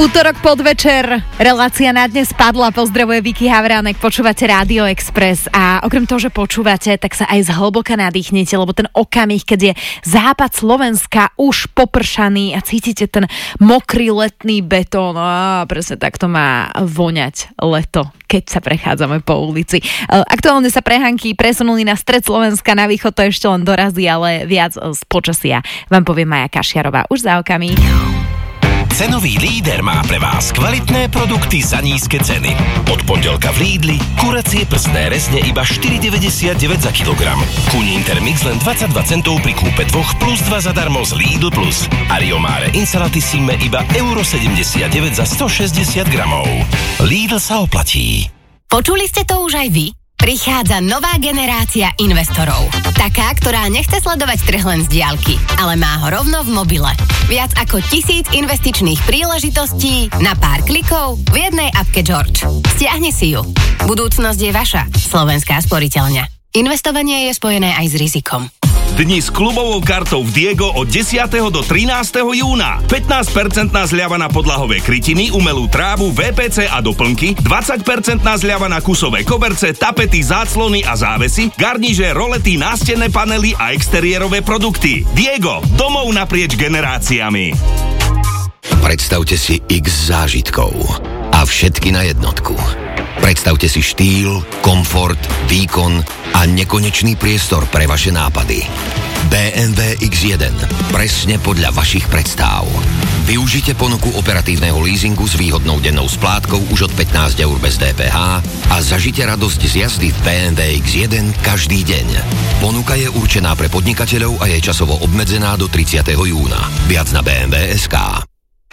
Útorok podvečer, relácia na dnes padla, pozdravuje Vicky Havránek, počúvate Rádio Express a okrem toho, že počúvate, tak sa aj zhlboka nadýchnete, lebo ten okamih, keď je západ Slovenska už popršaný a cítite ten mokrý letný betón, presne takto má voňať leto, keď sa prechádzame po ulici. Aktuálne sa prehánky presunuli na stred Slovenska, na východ to ešte len dorazí, ale viac z počasia vám povie Maja Kašiarová už za okamih. Cenový líder má pre vás kvalitné produkty za nízke ceny. Od pondelka v Lidli kuracie prstné rezne iba 4,99 za kilogram. Kuň Intermix len 22 centov pri kúpe 2 plus 2 zadarmo z Lidl Plus. A Rio Mare Insalatissime iba €79 za 160 gramov. Lidl sa oplatí. Počuli ste to už aj vy? Prichádza nová generácia investorov. Taká, ktorá nechce sledovať trh len z diaľky, ale má ho rovno v mobile. Viac ako 1000 investičných príležitostí na pár klikov v jednej appke George. Stiahni si ju. Budúcnosť je vaša. Slovenská sporiteľňa. Investovanie je spojené aj s rizikom. Dni s klubovou kartou v Diego od 10. do 13. júna. 15% zľava na podlahové krytiny, umelú trávu, VPC a doplnky, 20% zľava na kusové koberce, tapety, záclony a závesy, garniže, rolety, nástenné panely a exteriérové produkty. Diego, domov naprieč generáciami. Predstavte si x zážitkov a všetky na jednotku. Predstavte si štýl, komfort, výkon a nekonečný priestor pre vaše nápady. BMW X1. Presne podľa vašich predstáv. Využite ponuku operatívneho leasingu s výhodnou dennou splátkou už od 15 € bez DPH a zažite radosť z jazdy v BMW X1 každý deň. Ponuka je určená pre podnikateľov a je časovo obmedzená do 30. júna. Viac na BMW.sk.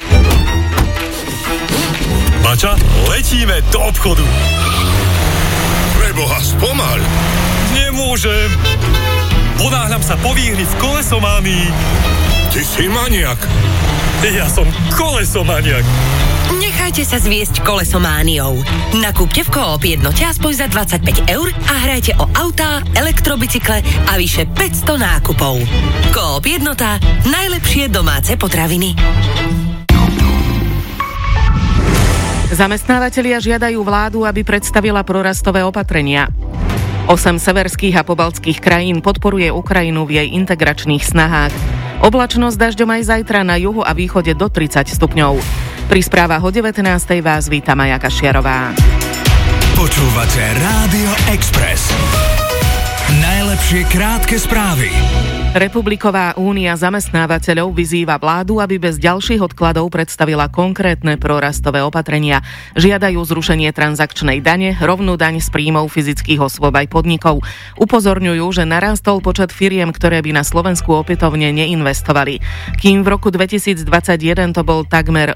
Bača, letíme do obchodu. Preboha, spomal. Nemôžem. Ponáhľam sa po výhri v kolesománii. Ty si maniak. Ja som kolesomaniak. Nechajte sa zviesť kolesomániou. Nakúpte v Coop Jednote aspoň za 25 € a hrajte o autá, elektrobicykle a vyše 500 nákupov. Coop Jednota. Najlepšie domáce potraviny. Zamestnávatelia žiadajú vládu, aby predstavila prorastové opatrenia. 8 severských a pobaltských krajín podporuje Ukrajinu v jej integračných snahách. Oblačnosť dažďom aj zajtra na juhu a východe do 30 stupňov. Pri správach o 19. vás víta Maja Kašiarová. Počúvate Rádio Express. Najlepšie krátke správy. Republiková únia zamestnávateľov vyzýva vládu, aby bez ďalších odkladov predstavila konkrétne prorastové opatrenia. Žiadajú zrušenie transakčnej dane, rovnú daň z príjmov fyzických osôb aj podnikov. Upozorňujú, že narástol počet firiem, ktoré by na Slovensku opätovne neinvestovali. Kým v roku 2021 to bol takmer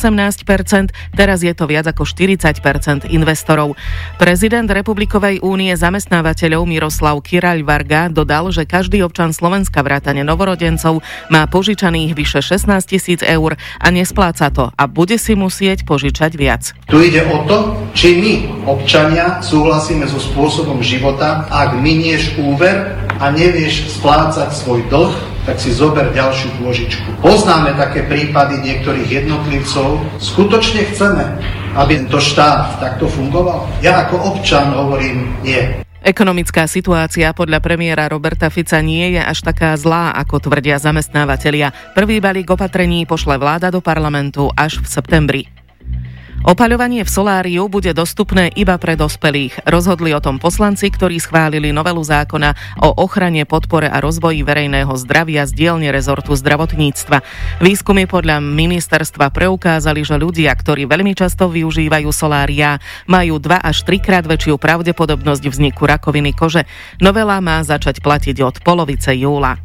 18%, teraz je to viac ako 40% investorov. Prezident Republikovej únie zamestnávateľov Miroslav Kiraľ Varga dodal, že každý občan Slovenska vrátane novorodencov má požičaných vyše 16 000 € a nespláca to a bude si musieť požičať viac. Tu ide o to, či my, občania, súhlasíme so spôsobom života. Ak minieš úver a nevieš splácať svoj dlh, tak si zober ďalšiu pôžičku. Poznáme také prípady niektorých jednotlivcov. Skutočne chceme, aby to štát takto fungoval? Ja ako občan hovorím nie. Ekonomická situácia podľa premiéra Roberta Fica nie je až taká zlá, ako tvrdia zamestnávateľia. Prvý balík opatrení pošle vláda do parlamentu až v septembri. Opaľovanie v soláriu bude dostupné iba pre dospelých. Rozhodli o tom poslanci, ktorí schválili novelu zákona o ochrane, podpore a rozvoji verejného zdravia z dielne rezortu zdravotníctva. Výskumy podľa ministerstva preukázali, že ľudia, ktorí veľmi často využívajú solária, majú 2 až 3 krát väčšiu pravdepodobnosť vzniku rakoviny kože. Novela má začať platiť od polovice júla.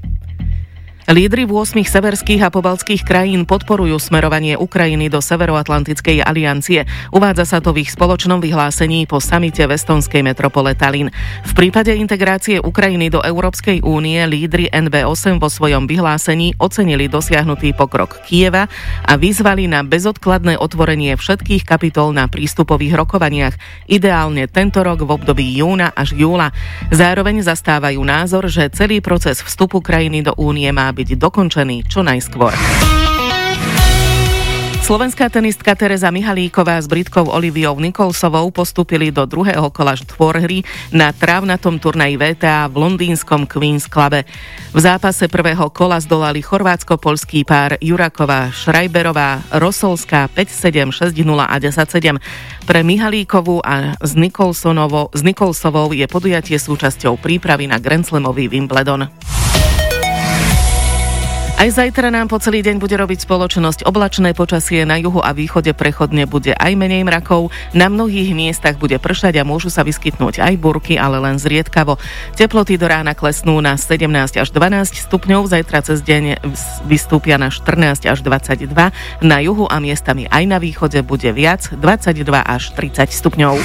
Lídri 8 severských a pobaltských krajín podporujú smerovanie Ukrajiny do Severoatlantickej aliancie. Uvádza sa to v ich spoločnom vyhlásení po samite v estonskej metropole Tallinn. V prípade integrácie Ukrajiny do Európskej únie lídri NB8 vo svojom vyhlásení ocenili dosiahnutý pokrok Kyjeva a vyzvali na bezodkladné otvorenie všetkých kapitol na prístupových rokovaniach, ideálne tento rok v období júna až júla. Zároveň zastávajú názor, že celý proces vstupu krajiny do únie má byť dokončený čo najskôr. Slovenská tenistka Tereza Mihalíková s Britkou Oliviou Nicholsovou postúpili do druhého kola štvorhry na trávnatom turnaji WTA v londýnskom Queen's Clube. V zápase prvého kola zdolali chorvátsko-poľský pár Juraková-Šrajberová Rosolská 5-7, 6-0 a 10-7. Pre Mihalíkovú a s Nicholsovou je podujatie súčasťou prípravy na Grand Slamový Wimbledon. Aj zajtra nám po celý deň bude robiť spoločnosť oblačné počasie, na juhu a východe prechodne bude aj menej mrakov, na mnohých miestach bude pršať a môžu sa vyskytnúť aj búrky, ale len zriedkavo. Teploty do rána klesnú na 17 až 12 stupňov, zajtra cez deň vystúpia na 14 až 22, na juhu a miestami aj na východe bude viac, 22 až 30 stupňov.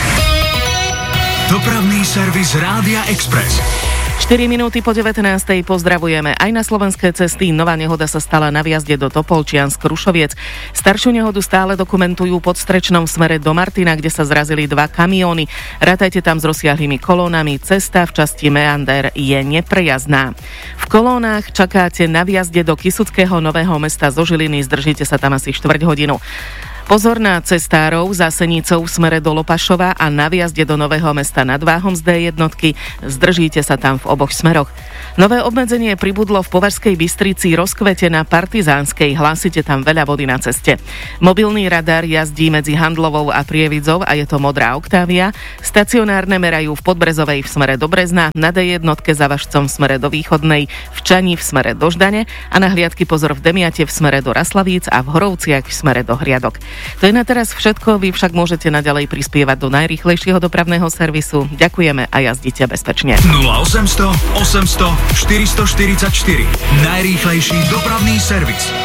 Dopravný servis Rádia Express. 4 minúty po 19. pozdravujeme aj na slovenské cesty. Nová nehoda sa stala na vjazde do Topolčiansk-Krušoviec. Staršiu nehodu stále dokumentujú pod Strečnom v smere do Martina, kde sa zrazili 2 kamióny. Rátajte tam s rozsiahlými kolónami. Cesta v časti Meander je neprejazdná. V kolónach čakáte na vjazde do Kysuckého Nového Mesta zo Žiliny. Zdržíte sa tam asi 4 hodinu. Pozor na cestárov za Senicou v smere do Lopašova a na vjazde do Nového Mesta nad Váhom z D1. Zdržíte sa tam v oboch smeroch. Nové obmedzenie pribudlo v Považskej Bystrici Rozkvete na Partizánskej. Hlásite tam veľa vody na ceste. Mobilný radar jazdí medzi Handlovou a Prievidzou a je to modrá Octavia. Stacionárne merajú v Podbrezovej v smere do Brezna, na D1 za Vašcom v smere do Východnej, v Čani v smere do Ždane a na hliadky pozor v Demiate v smere do Raslavíc a v Horovciach v smere do Hriadok. To je na teraz všetko, vy však môžete naďalej prispievať do najrýchlejšieho dopravného servisu. Ďakujeme a jazdite bezpečne. 0800 800 444. Najrýchlejší dopravný servis.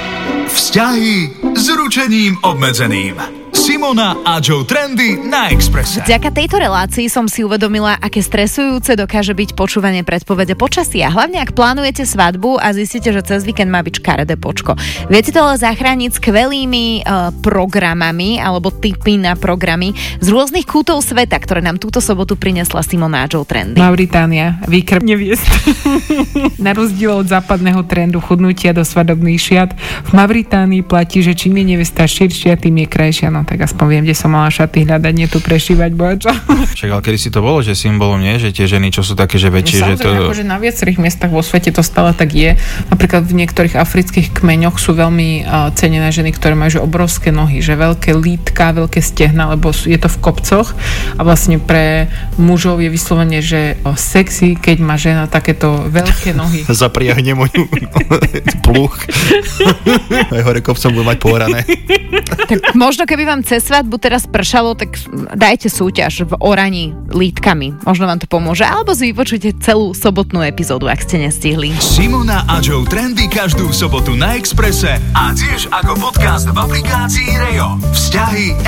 Vzťahy s ručením obmedzeným. Simona a Joe Trendy na Expresse. Vďaka tejto relácii som si uvedomila, aké stresujúce dokáže byť počúvanie predpovede počasia. Hlavne ak plánujete svadbu a zistíte, že cez víkend má byť škaredé počko. Viete to ale zachrániť skvelými programami alebo tipy na programy z rôznych kútov sveta, ktoré nám túto sobotu prinesla Simona a Joe Trendy. Mauritánia, výkrm neviest. Na rozdiel od západného trendu chudnutia do svadobných šiat, v Mauritánii platí, že čím je nevesta širšia, tým je krajšia. No tak aspoň viem, kde som mala šaty hľadať, nie tu prešívať, bohačo. Však ale kedy si to bolo, že symbolom nie, že tie ženy, čo sú také, že väčšie, že to... Akože na viacerých miestach vo svete to stále tak je. Napríklad v niektorých afrických kmeňoch sú veľmi cenené ženy, ktoré majú že obrovské nohy, že veľké lítka, veľké stehna, lebo je to v kopcoch a vlastne pre mužov je vyslovene, že sexy, keď má žena takéto veľké nohy. Zapriahne moju pluch. Aj hore kopcom budú mať pohrané. Tak možno keby vám cez svadbu teraz pršalo, tak dajte súťaž v oraní lítkami. Možno vám to pomôže. Alebo si vypočujte celú sobotnú epizódu, ak ste nestihli. Simona a Joe Trendy každú sobotu na Expresse a tiež ako podcast v aplikácii Rejo. Vzťahy